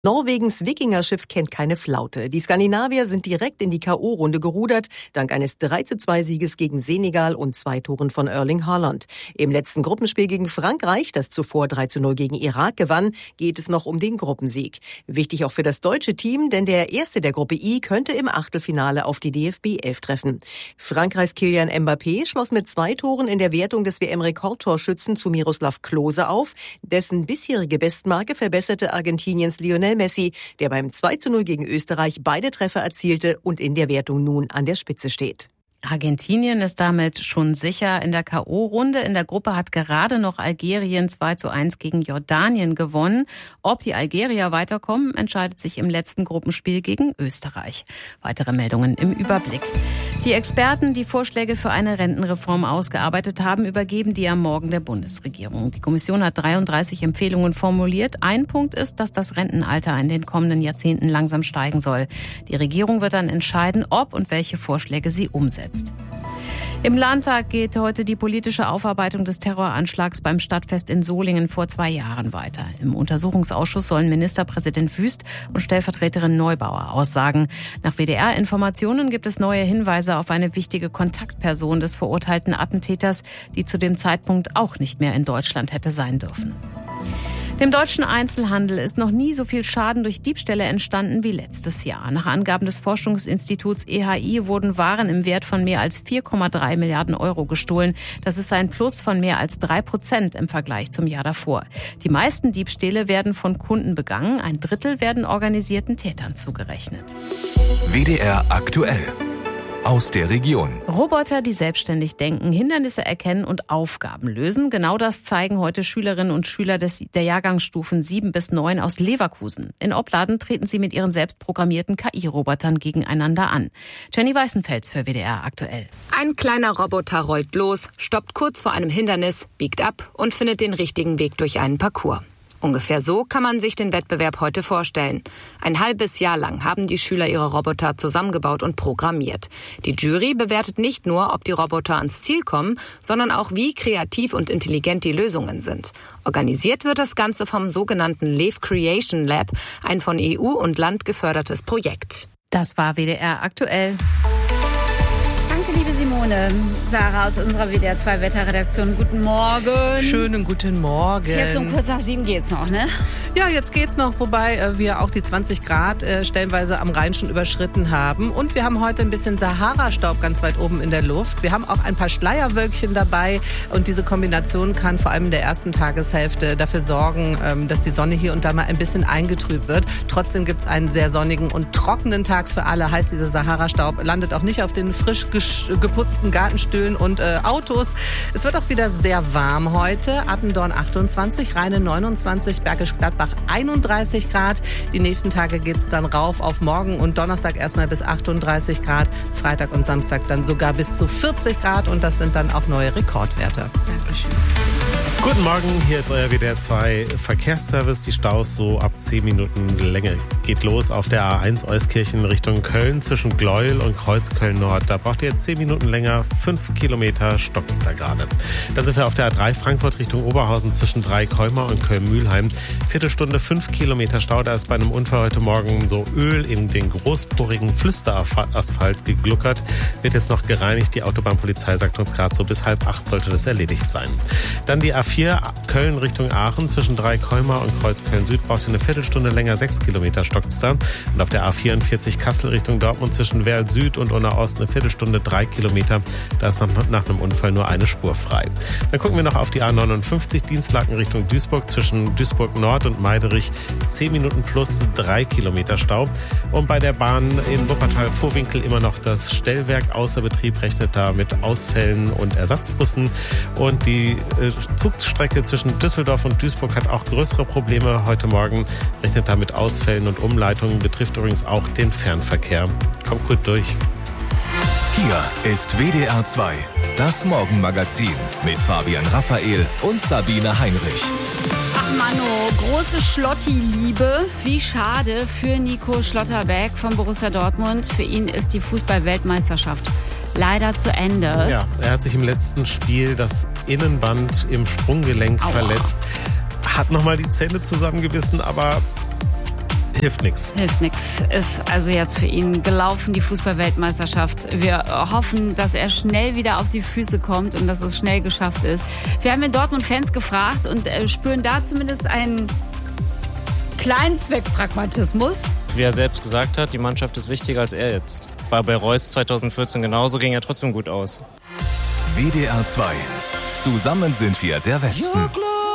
Norwegens Wikingerschiff kennt keine Flaute. Die Skandinavier sind direkt in die K.O.-Runde gerudert, dank eines 3:2-Sieges gegen Senegal und 2 Toren von Erling Haaland. Im letzten Gruppenspiel gegen Frankreich, das zuvor 3:0 gegen Irak gewann, geht es noch um den Gruppensieg. Wichtig auch für das deutsche Team, denn der Erste der Gruppe I könnte im Achtelfinale auf die DFB 11 treffen. Frankreichs Kylian Mbappé schloss mit 2 Toren in der Wertung des WM-Rekordtorschützen zu Miroslav Klose auf. Dessen bisherige Bestmarke verbesserte Argentiniens Lionel Messi, der beim 2:0 gegen Österreich beide Treffer erzielte und in der Wertung nun an der Spitze steht. Argentinien ist damit schon sicher in der K.O.-Runde. In der Gruppe hat gerade noch Algerien 2:1 gegen Jordanien gewonnen. Ob die Algerier weiterkommen, entscheidet sich im letzten Gruppenspiel gegen Österreich. Weitere Meldungen im Überblick. Die Experten, die Vorschläge für eine Rentenreform ausgearbeitet haben, übergeben die am Morgen der Bundesregierung. Die Kommission hat 33 Empfehlungen formuliert. Ein Punkt ist, dass das Rentenalter in den kommenden Jahrzehnten langsam steigen soll. Die Regierung wird dann entscheiden, ob und welche Vorschläge sie umsetzt. Im Landtag geht heute die politische Aufarbeitung des Terroranschlags beim Stadtfest in Solingen vor 2 Jahren weiter. Im Untersuchungsausschuss sollen Ministerpräsident Wüst und Stellvertreterin Neubauer aussagen. Nach WDR-Informationen gibt es neue Hinweise auf eine wichtige Kontaktperson des verurteilten Attentäters, die zu dem Zeitpunkt auch nicht mehr in Deutschland hätte sein dürfen. Dem deutschen Einzelhandel ist noch nie so viel Schaden durch Diebstähle entstanden wie letztes Jahr. Nach Angaben des Forschungsinstituts EHI wurden Waren im Wert von mehr als 4,3 Milliarden Euro gestohlen. Das ist ein Plus von mehr als 3% im Vergleich zum Jahr davor. Die meisten Diebstähle werden von Kunden begangen, 1/3 werden organisierten Tätern zugerechnet. WDR aktuell. Aus der Region. Roboter, die selbstständig denken, Hindernisse erkennen und Aufgaben lösen. Genau das zeigen heute Schülerinnen und Schüler der Jahrgangsstufen 7 bis 9 aus Leverkusen. In Opladen treten sie mit ihren selbstprogrammierten KI-Robotern gegeneinander an. Jenny Weißenfels für WDR aktuell. Ein kleiner Roboter rollt los, stoppt kurz vor einem Hindernis, biegt ab und findet den richtigen Weg durch einen Parcours. Ungefähr so kann man sich den Wettbewerb heute vorstellen. Ein halbes Jahr lang haben die Schüler ihre Roboter zusammengebaut und programmiert. Die Jury bewertet nicht nur, ob die Roboter ans Ziel kommen, sondern auch, wie kreativ und intelligent die Lösungen sind. Organisiert wird das Ganze vom sogenannten Lev Creation Lab, ein von EU und Land gefördertes Projekt. Das war WDR aktuell. Danke, liebe Simone. Sarah aus unserer WDR 2 Wetterredaktion. Guten Morgen. Schönen guten Morgen. Jetzt um kurz nach 7 geht's noch, ne? Ja, jetzt geht's noch, wobei wir auch die 20 Grad stellenweise am Rhein schon überschritten haben. Und wir haben heute ein bisschen Sahara-Staub ganz weit oben in der Luft. Wir haben auch ein paar Schleierwölkchen dabei. Und diese Kombination kann vor allem in der ersten Tageshälfte dafür sorgen, dass die Sonne hier und da mal ein bisschen eingetrübt wird. Trotzdem gibt's einen sehr sonnigen und trockenen Tag für alle. Heißt, dieser Sahara-Staub landet auch nicht auf den frisch geputzten Gartenstühlen und Autos. Es wird auch wieder sehr warm heute. Attendorn 28, Rheine 29, Bergisch Gladbach 31 Grad. Die nächsten Tage geht's dann rauf auf morgen und Donnerstag erstmal bis 38 Grad. Freitag und Samstag dann sogar bis zu 40 Grad und das sind dann auch neue Rekordwerte. Dankeschön. Guten Morgen, hier ist euer WDR 2 Verkehrsservice. Die Staus so ab 10 Minuten Länge. Geht los auf der A1 Euskirchen Richtung Köln zwischen Gleuel und Kreuzköln Nord. Da braucht ihr jetzt 10 Minuten länger, 5 Kilometer stockt es da gerade. Dann sind wir auf der A3 Frankfurt Richtung Oberhausen zwischen Dreikäumer und Köln-Mühlheim. Viertelstunde 5 Kilometer Stau. Da ist bei einem Unfall heute Morgen so Öl in den großporigen Flüsterasphalt gegluckert. Wird jetzt noch gereinigt. Die Autobahnpolizei sagt uns gerade so, bis 7:30 sollte das erledigt sein. Dann die A4 Köln Richtung Aachen zwischen Dreikäumer und Kreuzköln Süd braucht ihr eine Viertelstunde länger, 6 Kilometer stockt's da. Und auf der A44 Kassel Richtung Dortmund zwischen Werl Süd und Unna Ost eine Viertelstunde, 3 Kilometer. Da ist nach einem Unfall nur eine Spur frei. Dann gucken wir noch auf die A59 Dienstlaken Richtung Duisburg zwischen Duisburg Nord und Meiderich 10 Minuten plus 3 Kilometer Stau. Und bei der Bahn in Wuppertal-Vohwinkel immer noch das Stellwerk außer Betrieb, rechnet da mit Ausfällen und Ersatzbussen. Und die Zugstrecke zwischen Düsseldorf und Duisburg hat auch größere Probleme heute Morgen, rechnet da mit Ausfällen und Umleitungen, betrifft übrigens auch den Fernverkehr. Kommt gut durch. Hier ist WDR 2, das Morgenmagazin mit Fabian Raphael und Sabine Heinrich. Ach Mano, große Schlotti-Liebe. Wie schade für Nico Schlotterbeck von Borussia Dortmund. Für ihn ist die Fußball-Weltmeisterschaft leider zu Ende. Ja, er hat sich im letzten Spiel das Innenband im Sprunggelenk verletzt. Hat nochmal die Zähne zusammengebissen, aber hilft nichts. Hilft nichts. Ist also jetzt für ihn gelaufen, die Fußball-Weltmeisterschaft. Wir hoffen, dass er schnell wieder auf die Füße kommt und dass es schnell geschafft ist. Wir haben in Dortmund Fans gefragt und spüren da zumindest einen kleinen Zweckpragmatismus. Wie er selbst gesagt hat, die Mannschaft ist wichtiger als er jetzt. War bei Reus 2014 genauso, ging er trotzdem gut aus. WDR 2. Zusammen sind wir der Westen.